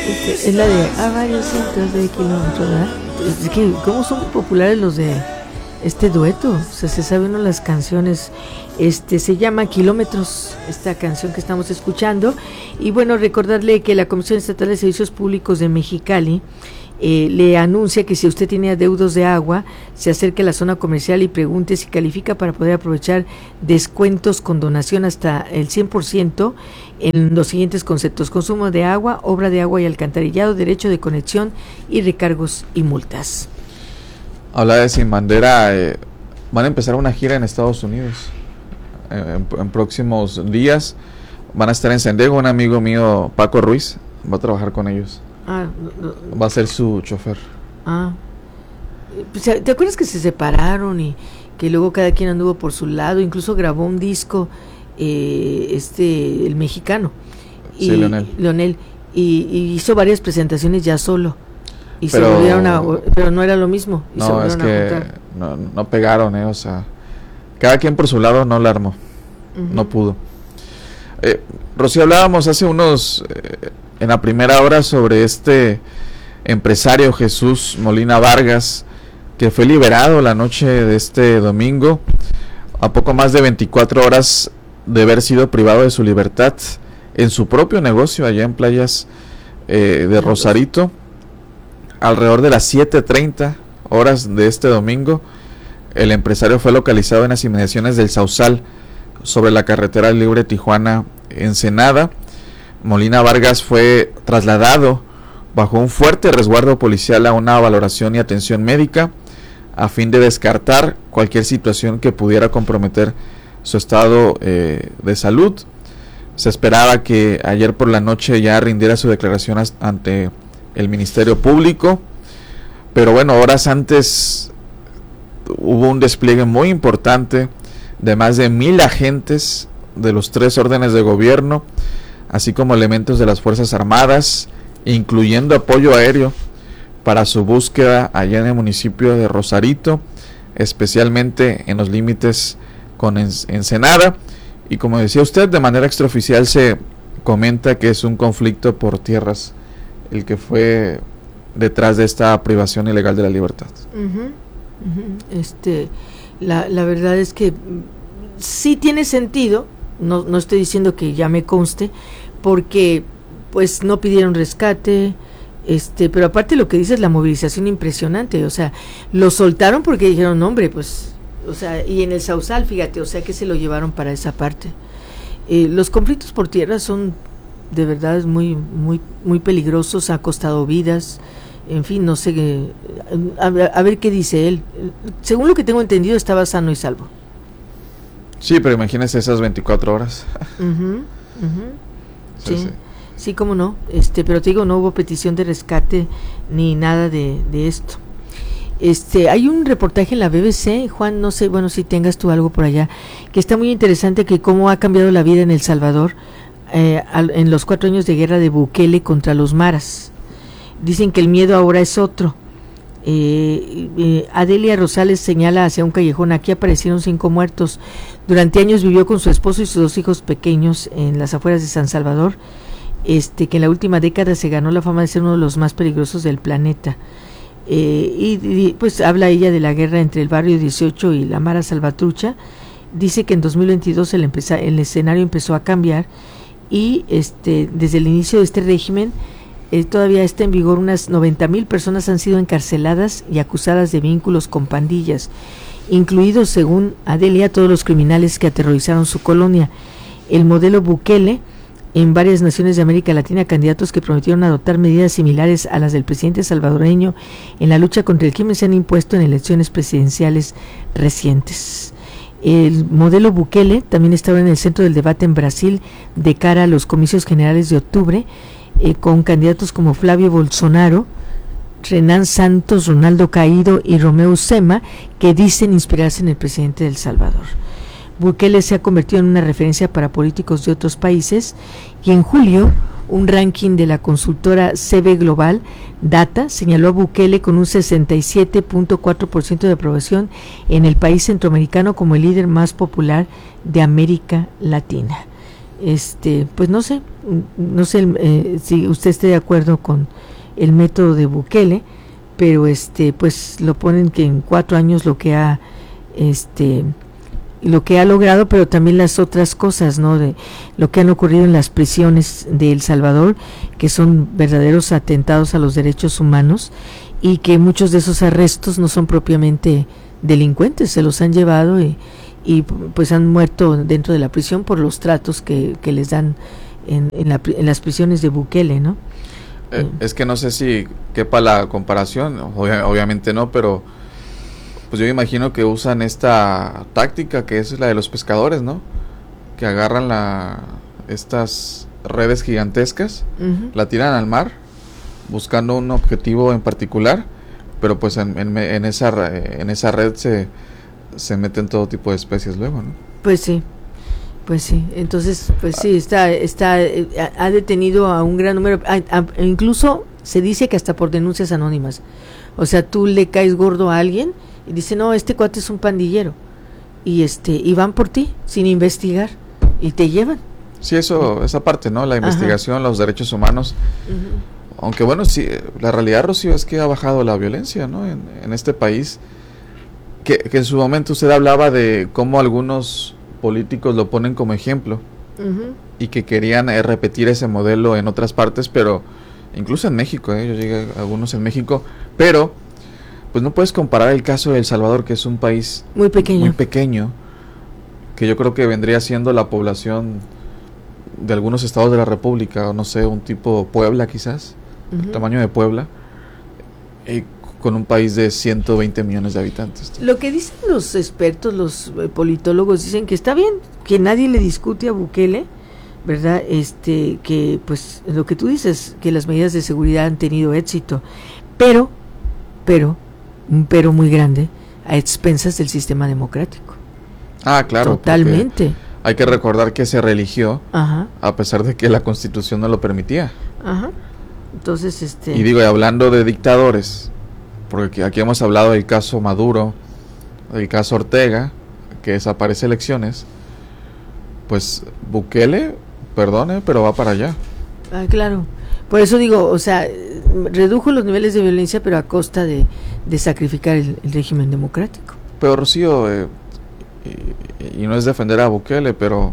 Es la de a varios cientos de kilómetros, ¿verdad? Es que, ¿cómo son populares los de este dueto? O sea, se sabe uno las canciones. Se llama Kilómetros, esta canción que estamos escuchando. Y bueno, recordarle que la Comisión Estatal de Servicios Públicos de Mexicali le anuncia que si usted tiene adeudos de agua, se acerque a la zona comercial y pregunte si califica para poder aprovechar descuentos con donación hasta el 100% en los siguientes conceptos: consumo de agua, obra de agua y alcantarillado, derecho de conexión y recargos y multas. Habla de Sin Bandera, van a empezar una gira en Estados Unidos en próximos días. Van a estar en San Diego. Un amigo mío, Paco Ruiz, va a trabajar con ellos. Va a ser su chofer. ¿Te acuerdas que se separaron y que luego cada quien anduvo por su lado? Incluso grabó un disco el mexicano, sí, Leonel, y hizo varias presentaciones ya solo. Y pero, se volvieron pero no era lo mismo. Y no, es que no pegaron, o sea, cada quien por su lado no la armó. No pudo. Rocío, hablábamos hace en la primera hora sobre este empresario Jesús Molina Vargas, que fue liberado la noche de este domingo, a poco más de 24 horas de haber sido privado de su libertad en su propio negocio allá en Playas de Rosarito. Alrededor de las 7:30 horas de este domingo, el empresario fue localizado en las inmediaciones del Sausal, sobre la carretera libre Tijuana-Ensenada. Molina Vargas fue trasladado bajo un fuerte resguardo policial a una valoración y atención médica a fin de descartar cualquier situación que pudiera comprometer su estado de salud. Se esperaba que ayer por la noche ya rindiera su declaración ante el Ministerio Público, pero bueno, horas antes hubo un despliegue muy importante de más de 1,000 agentes de los 3 órdenes de gobierno, así como elementos de las Fuerzas Armadas, incluyendo apoyo aéreo para su búsqueda allá en el municipio de Rosarito, especialmente en los límites con Ensenada. Y como decía usted, de manera extraoficial se comenta que es un conflicto por tierras el que fue detrás de esta privación ilegal de la libertad. La verdad es que sí tiene sentido, no estoy diciendo que ya me conste, porque pues no pidieron rescate, pero aparte lo que dice es la movilización impresionante, o sea, lo soltaron porque dijeron, no, hombre, pues, o sea, y en el Sausal, fíjate, o sea, que se lo llevaron para esa parte. Los conflictos por tierra son de verdad muy, muy, muy peligrosos, ha costado vidas, en fin, no sé, a ver qué dice él. Según lo que tengo entendido, estaba sano y salvo. Sí, pero imagínese esas 24 horas. Sí, cómo no, pero te digo, no hubo petición de rescate ni nada de esto. Hay un reportaje en la BBC, Juan, no sé, bueno, si tengas tú algo por allá, que está muy interesante, que cómo ha cambiado la vida en El Salvador en los 4 años de guerra de Bukele contra los maras. Dicen que el miedo ahora es otro. Adelia Rosales señala hacia un callejón: aquí aparecieron 5 muertos. Durante años vivió con su esposo y sus 2 hijos pequeños en las afueras de San Salvador, que en la última década se ganó la fama de ser uno de los más peligrosos del planeta. Y pues habla ella de la guerra entre el barrio 18 y la Mara Salvatrucha. Dice que en 2022 el escenario empezó a cambiar y desde el inicio de este régimen todavía está en vigor. Unas 90,000 personas han sido encarceladas y acusadas de vínculos con pandillas, incluidos, según Adelia, todos los criminales que aterrorizaron su colonia. El modelo Bukele, en varias naciones de América Latina, candidatos que prometieron adoptar medidas similares a las del presidente salvadoreño en la lucha contra el crimen se han impuesto en elecciones presidenciales recientes. El modelo Bukele también estaba en el centro del debate en Brasil de cara a los comicios generales de octubre, con candidatos como Flavio Bolsonaro, Renan Santos, Ronaldo Caído y Romeu Zema, que dicen inspirarse en el presidente de El Salvador. Bukele se ha convertido en una referencia para políticos de otros países y en julio un ranking de la consultora CB Global Data señaló a Bukele con un 67.4% de aprobación en el país centroamericano como el líder más popular de América Latina. pues no sé si usted esté de acuerdo con el método de Bukele, pero pues lo ponen que en 4 años lo que ha logrado, pero también las otras cosas, ¿no? De lo que han ocurrido en las prisiones de El Salvador, que son verdaderos atentados a los derechos humanos, y que muchos de esos arrestos no son propiamente delincuentes, se los han llevado y pues han muerto dentro de la prisión por los tratos que les dan en las prisiones de Bukele, ¿no? Es que no sé si quepa la comparación, obviamente no, pero pues yo me imagino que usan esta táctica que es la de los pescadores, ¿no? Que agarran estas redes gigantescas, la tiran al mar buscando un objetivo en particular, pero pues en esa red se meten todo tipo de especies luego, ¿no? Pues sí. Entonces, pues sí, ha detenido a un gran número, incluso se dice que hasta por denuncias anónimas. O sea, tú le caes gordo a alguien y dice, no, este cuate es un pandillero, y van por ti sin investigar y te llevan. Sí, esa parte, ¿no? La investigación, los derechos humanos. Aunque bueno, sí, la realidad, Rocío, es que ha bajado la violencia, ¿no? En este país, que en su momento usted hablaba de cómo algunos políticos lo ponen como ejemplo y que querían repetir ese modelo en otras partes, pero incluso en México, yo llegué a algunos en México, pero pues no puedes comparar el caso de El Salvador, que es un país muy pequeño, que yo creo que vendría siendo la población de algunos estados de la República, o no sé, un tipo Puebla quizás, el tamaño de Puebla, con un país de 120 millones de habitantes. Lo que dicen los expertos, los politólogos, dicen que está bien, que nadie le discute a Bukele, ¿verdad? Que pues lo que tú dices, que las medidas de seguridad han tenido éxito, pero un pero muy grande, a expensas del sistema democrático. Claro. Totalmente. Hay que recordar que se reeligió a pesar de que la Constitución no lo permitía. Entonces, Y digo, y hablando de dictadores, porque aquí hemos hablado del caso Maduro, del caso Ortega, que desaparece elecciones, pues Bukele, perdone, pero va para allá. Claro. Por eso digo, o sea, redujo los niveles de violencia, pero a costa de sacrificar el régimen democrático. Pero Rocío, y no es defender a Bukele, pero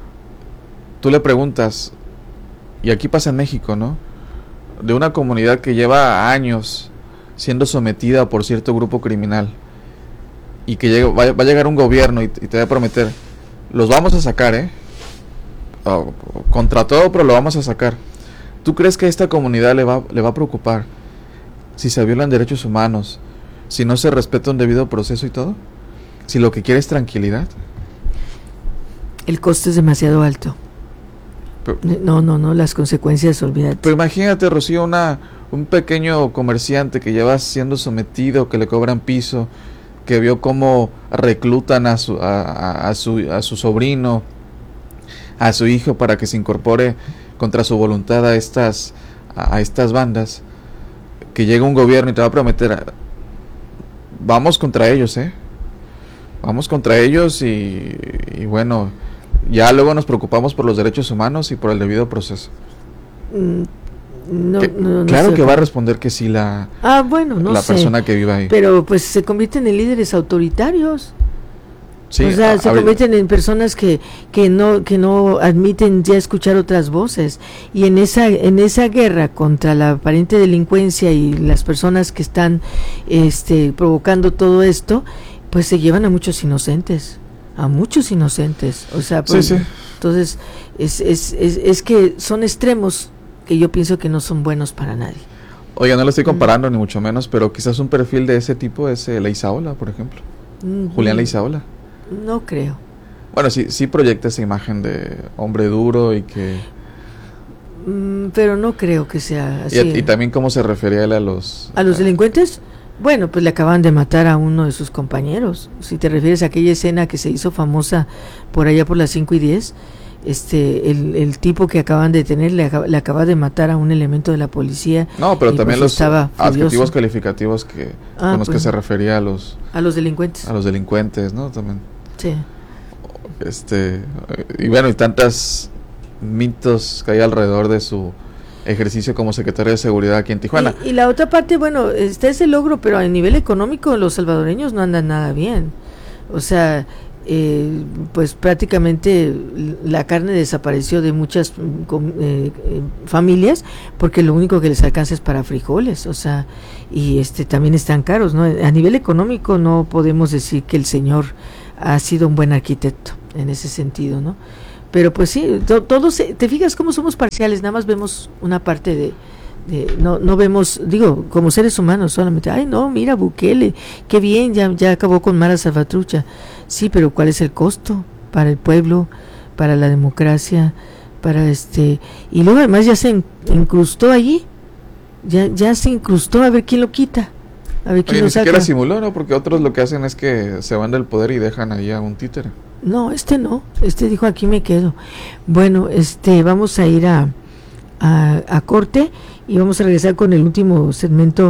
tú le preguntas, y aquí pasa en México, ¿no? De una comunidad que lleva años siendo sometida por cierto grupo criminal, y que va a llegar un gobierno y te va a prometer, los vamos a sacar, contra todo, pero lo vamos a sacar. ¿Tú crees que a esta comunidad le va a preocupar si se violan derechos humanos, si no se respeta un debido proceso y todo? Si lo que quiere es tranquilidad. El costo es demasiado alto. Pero, no, las consecuencias, olvídate. Pero imagínate, Rocío, un pequeño comerciante que lleva siendo sometido, que le cobran piso, que vio cómo reclutan a su sobrino, a su hijo, para que se incorpore contra su voluntad a estas bandas, que llega un gobierno y te va a prometer, vamos contra ellos, vamos contra ellos, y bueno, ya luego nos preocupamos por los derechos humanos y por el debido proceso. Claro que va a responder que sí la persona que viva ahí. Pero pues se convierten en líderes autoritarios. Sí, o sea, se convierten en personas que no admiten ya escuchar otras voces, y en esa guerra contra la aparente delincuencia y las personas que están provocando todo esto, pues se llevan a muchos inocentes, o sea, pues, sí. Entonces es que son extremos que yo pienso que no son buenos para nadie. Oiga, no lo estoy comparando ni mucho menos, pero quizás un perfil de ese tipo es Leizaola, por ejemplo. Julián Leizaola. No creo. Bueno, sí proyecta esa imagen de hombre duro y que... pero no creo que sea así. Y también cómo se refería él a los delincuentes. Bueno, pues le acaban de matar a uno de sus compañeros. Si te refieres a aquella escena que se hizo famosa por allá por las 5:10, el tipo que acaban de detener le acaba de matar a un elemento de la policía. No, pero también pues los adjetivos calificativos con los que se refería a los delincuentes. A los delincuentes, ¿no? También. Sí. Y bueno, y tantas mitos que hay alrededor de su ejercicio como secretario de Seguridad aquí en Tijuana. Y la otra parte, bueno, está ese logro, pero a nivel económico los salvadoreños no andan nada bien. O sea, pues prácticamente la carne desapareció de muchas familias porque lo único que les alcanza es para frijoles, o sea, y también están caros, ¿no? A nivel económico no podemos decir que el señor ha sido un buen arquitecto en ese sentido, ¿no? Pero pues sí, te fijas cómo somos parciales, nada más vemos una parte no vemos, digo, como seres humanos solamente, ay no, mira Bukele, qué bien, ya acabó con Mara Salvatrucha. Sí, pero ¿cuál es el costo para el pueblo, para la democracia, y luego además ya se incrustó allí, ya se incrustó, a ver quién lo quita, a ver quién lo saca. Ni siquiera simuló, ¿no? Porque otros lo que hacen es que se van del poder y dejan ahí a un títere. No, no, dijo aquí me quedo. Bueno, vamos a ir a corte y vamos a regresar con el último segmento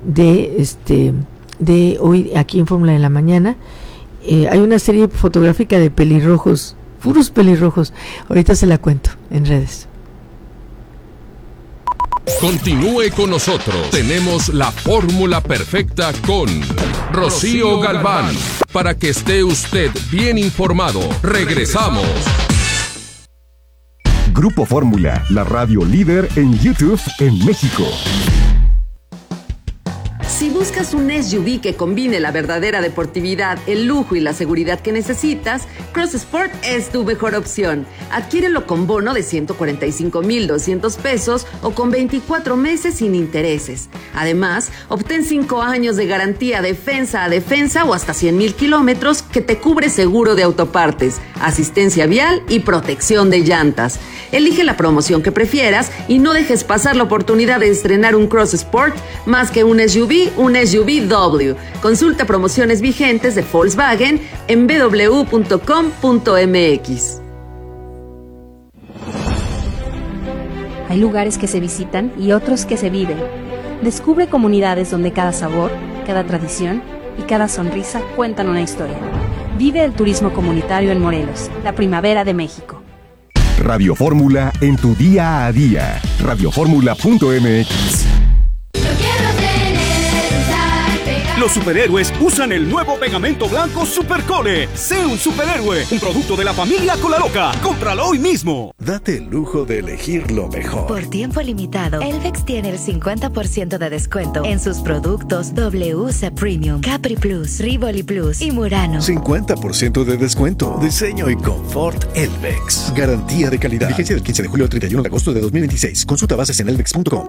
de hoy aquí en Fórmula de la Mañana. Hay una serie fotográfica de pelirrojos, puros pelirrojos. Ahorita se la cuento en redes. Continúe con nosotros. Tenemos la fórmula perfecta con Rocío Galván. Para que esté usted bien informado. Regresamos. Grupo Fórmula, la radio líder en YouTube en México. Si buscas un SUV que combine la verdadera deportividad, el lujo y la seguridad que necesitas, Cross Sport es tu mejor opción. Adquiérelo con bono de 145,200 pesos o con 24 meses sin intereses. Además, obtén 5 años de garantía defensa a defensa o hasta 100,000 kilómetros que te cubre seguro de autopartes, asistencia vial y protección de llantas. Elige la promoción que prefieras y no dejes pasar la oportunidad de estrenar un Cross Sport más que un SUV, un SUV-W. Consulta promociones vigentes de Volkswagen en www.com.mx. Hay lugares que se visitan y otros que se viven. Descubre comunidades donde cada sabor, cada tradición y cada sonrisa cuentan una historia. Vive el turismo comunitario en Morelos, la primavera de México. Radio Fórmula en tu día a día. Radioformula.mx. Los superhéroes usan el nuevo pegamento blanco Supercole. Sé un superhéroe, un producto de la familia Colaloca. Cómpralo hoy mismo. Date el lujo de elegir lo mejor. Por tiempo limitado, Elvex tiene el 50% de descuento en sus productos WC Premium, Capri Plus, Rivoli Plus y Murano. 50% de descuento. Diseño y confort Elvex. Garantía de calidad. Vigencia del 15 de julio al 31 de agosto de 2026. Consulta bases en elvex.com.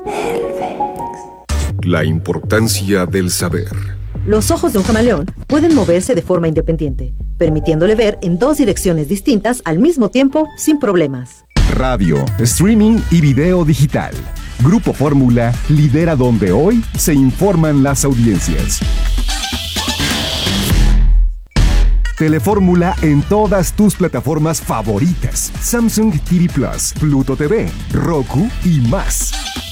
La importancia del saber. Los ojos de un camaleón pueden moverse de forma independiente, permitiéndole ver en 2 direcciones distintas al mismo tiempo sin problemas. Radio, streaming y video digital. Grupo Fórmula lidera donde hoy se informan las audiencias. Telefórmula en todas tus plataformas favoritas. Samsung TV Plus, Pluto TV, Roku y más.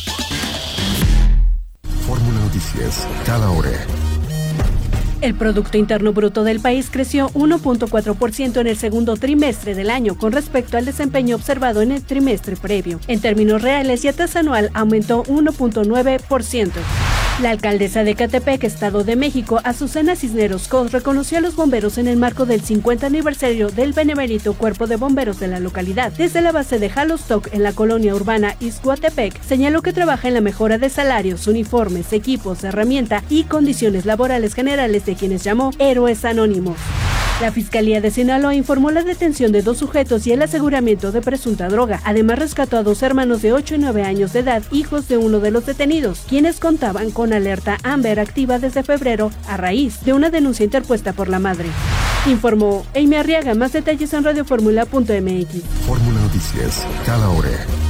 Fórmula Noticias, cada hora. El Producto Interno Bruto del país creció 1.4% en el segundo trimestre del año con respecto al desempeño observado en el trimestre previo. En términos reales y a tasa anual aumentó 1.9%. La alcaldesa de Ecatepec, Estado de México, Azucena Cisneros Cos, reconoció a los bomberos en el marco del 50 aniversario del benemérito Cuerpo de Bomberos de la localidad. Desde la base de Jalostoc, en la colonia urbana Ixhuatepec, señaló que trabaja en la mejora de salarios, uniformes, equipos, herramienta y condiciones laborales generales de quienes llamó héroes anónimos. La Fiscalía de Sinaloa informó la detención de 2 sujetos y el aseguramiento de presunta droga. Además, rescató a 2 hermanos de 8 y 9 años de edad, hijos de uno de los detenidos, quienes contaban con alerta Amber activa desde febrero a raíz de una denuncia interpuesta por la madre. Informó Amy Arriaga. Más detalles en radioformula.mx. Fórmula Noticias, cada hora.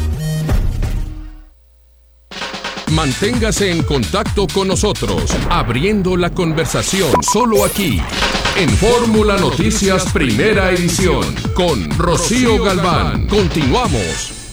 Manténgase en contacto con nosotros, abriendo la conversación solo aquí, en Fórmula Noticias Primera Edición, con Rocío Galván. Continuamos.